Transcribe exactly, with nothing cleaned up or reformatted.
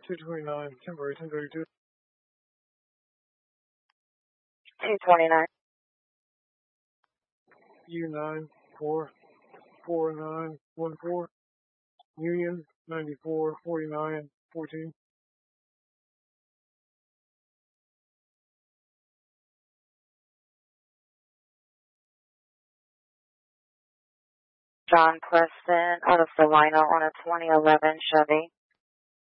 two twenty-nine, temporary ten thirty-two. two twenty-nine. U nine four four nine one four. Union ninety-four forty-nine fourteen. John Preston out of Salina on a twenty eleven Chevy.